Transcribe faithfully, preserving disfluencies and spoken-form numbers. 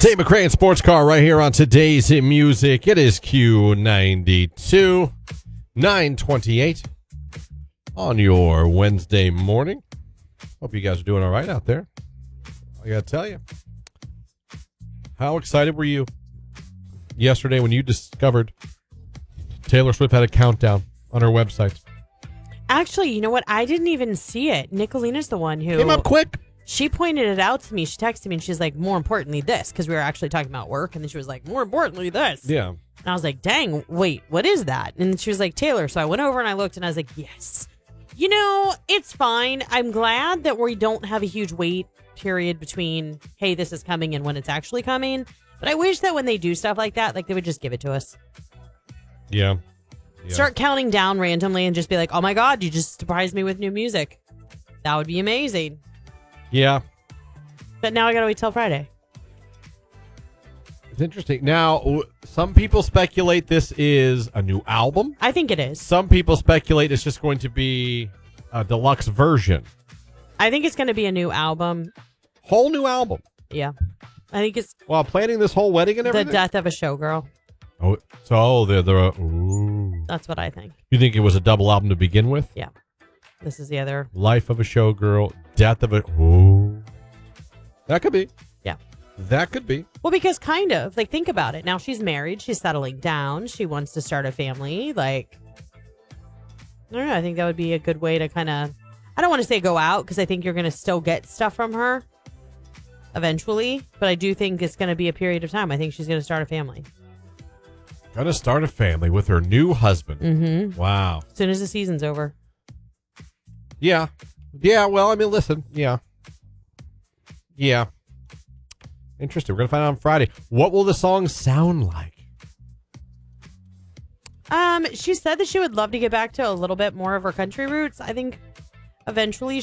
Dave McCray and Sports Car right here on Today's Hit Music. It is Q ninety-two, nine twenty-eight on your Wednesday morning. Hope you guys are doing all right out there. I got to tell you, how excited were you yesterday when you discovered Taylor Swift had a countdown on her website? Actually, you know what? I didn't even see it. Nicolina's the one who Came up quick. She pointed it out to me. She texted me and she's like, more importantly, this, because we were actually talking about work. And then she was like, more importantly, this. Yeah. And I was like, dang, wait, what is that? And she was like, Taylor. So I went over and I looked and I was like, yes. You know, it's fine. I'm glad that we don't have a huge wait period between, hey, this is coming and when it's actually coming. But I wish that when they do stuff like that, like they would just give it to us. Yeah. yeah. Start counting down randomly and just be like, oh my God, you just surprised me with new music. That would be amazing. Yeah. But now I got to wait till Friday. It's interesting. Now, w- some people speculate this is a new album. I think it is. Some people speculate it's just going to be a deluxe version. I think it's going to be a new album. Whole new album. Yeah. I think it's While planning this whole wedding and everything? the death of a showgirl. Oh, so they're, they're, uh, ooh. That's what I think. You think it was a double album to begin with? Yeah. This is the other. Life of a Showgirl, Death of a... Ooh. That could be. Yeah. That could be. Well, because kind of. Like, think about it. Now she's married. She's settling down. She wants to start a family. Like, I don't know. I think that would be a good way to kind of... I don't want to say go out because I think you're going to still get stuff from her eventually. But I do think it's going to be a period of time. I think she's going to start a family. Gonna start a family with her new husband. Mm-hmm. Wow. As soon as the season's over. Yeah. Yeah, well, I mean, listen. Yeah. Yeah. Interesting. We're going to find out on Friday. What will the song sound like? Um, she said that she would love to get back to a little bit more of her country roots. I think eventually